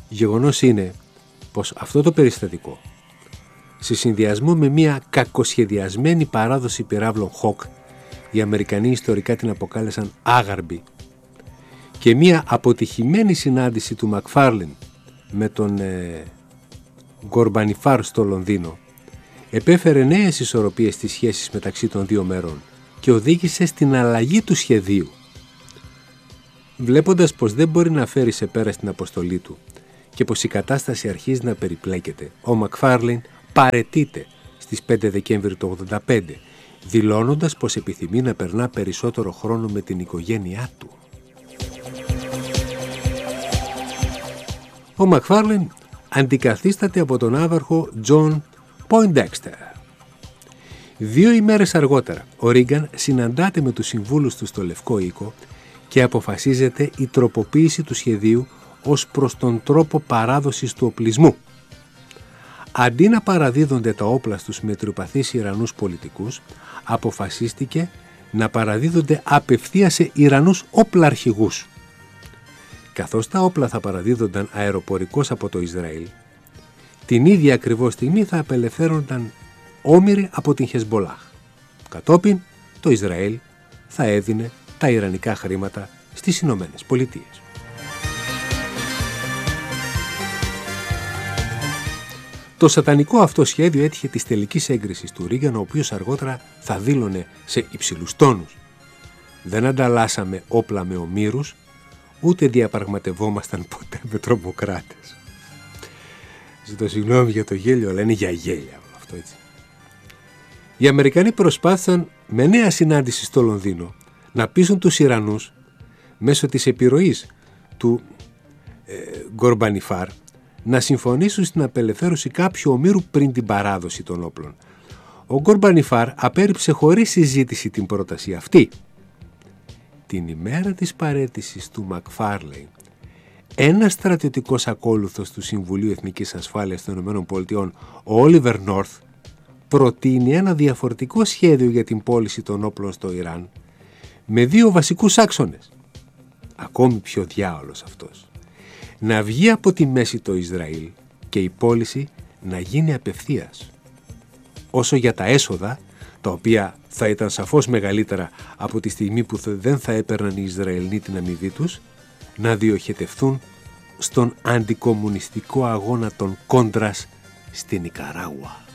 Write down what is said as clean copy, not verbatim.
Γεγονός είναι πως αυτό το περιστατικό, σε συνδυασμό με μια κακοσχεδιασμένη παράδοση πυράβλων Hawk, οι Αμερικανοί ιστορικά την αποκάλεσαν άγαρμπη, και μια αποτυχημένη συνάντηση του Μακφάρλιν με τον Γκορμπανιφάρ στο Λονδίνο, επέφερε νέες ισορροπίες στις σχέσεις μεταξύ των δύο μέρων και οδήγησε στην αλλαγή του σχεδίου. Βλέποντας πως δεν μπορεί να φέρει σε πέρα στην αποστολή του και πως η κατάσταση αρχίζει να περιπλέκεται, ο Μακφάρλιν παραιτείται στις 5 Δεκέμβρη του 1985, δηλώνοντας πως επιθυμεί να περνά περισσότερο χρόνο με την οικογένειά του. Ο Μακφάρλιν αντικαθίσταται από τον άβαρχο Τζον Πόιντεξτερ. 2 ημέρες αργότερα, ο Ρίγκαν συναντάται με τους συμβούλους του στο Λευκό Οίκο και αποφασίζεται η τροποποίηση του σχεδίου ως προς τον τρόπο παράδοσης του οπλισμού. Αντί να παραδίδονται τα όπλα στους μετριοπαθείς Ιρανούς πολιτικούς, αποφασίστηκε να παραδίδονται απευθείας σε Ιρανούς όπλαρχηγούς. Καθώς τα όπλα θα παραδίδονταν αεροπορικώς από το Ισραήλ, την ίδια ακριβώς στιγμή θα απελευθέρωνταν όμηροι από την Χεσμπολάχ. Κατόπιν, το Ισραήλ θα έδινε τα ιρανικά χρήματα στις Ηνωμένες Πολιτείες. Το σατανικό αυτό σχέδιο έτυχε της τελικής έγκρισης του Ρίγκαν, ο οποίος αργότερα θα δήλωνε σε υψηλούς τόνους: «Δεν ανταλλάσσαμε όπλα με ομήρους, ούτε διαπραγματευόμασταν ποτέ με τρομοκράτες». Ζητώ συγγνώμη για το γέλιο, αλλά είναι για γέλια όλο αυτό, έτσι. Οι Αμερικανοί προσπάθησαν με νέα συνάντηση στο Λονδίνο να πείσουν τους Ιρανούς μέσω της επιρροής του Γκορμπανιφάρ να συμφωνήσουν στην απελευθέρωση κάποιου ομήρου πριν την παράδοση των όπλων. Ο Γκορμπανιφάρ απέρριψε χωρίς συζήτηση την πρόταση αυτή. Την ημέρα της παραίτησης του Μακφάρλιν, ένας στρατιωτικός ακόλουθος του Συμβουλίου Εθνικής Ασφάλειας των ΗΠΑ, ο Όλιβερ Νόρθ, προτείνει ένα διαφορετικό σχέδιο για την πώληση των όπλων στο Ιράν με 2 βασικούς άξονες. Ακόμη πιο διάολος αυτός. Να βγει από τη μέση το Ισραήλ και η πώληση να γίνει απευθείας. Όσο για τα έσοδα, τα οποία θα ήταν σαφώς μεγαλύτερα από τη στιγμή που δεν θα έπαιρναν οι Ισραηλοί την αμοιβή τους, να διοχετευθούν στον αντικομμουνιστικό αγώνα των Κόντρας στην Νικαράγουα.